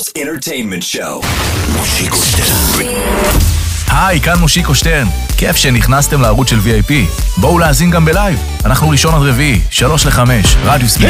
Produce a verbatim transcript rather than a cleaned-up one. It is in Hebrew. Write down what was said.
Israel's entertainment show. מושיקו שטרן. היי, כאן מושיקו שטרן. כיף שנכנסתם לערוץ של וי איי פי. בואו להאזין גם בלייב. אנחנו ראשון עד רביעי, שלוש לחמש, רדיוס מאה.